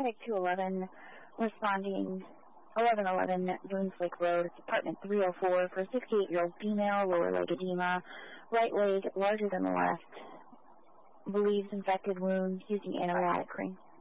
paramedic 211 responding 1111 Boone Lake Road, apartment 304 for a 68-year-old female, lower leg edema, right leg larger than the left, believes infected wound, using antibiotic cream.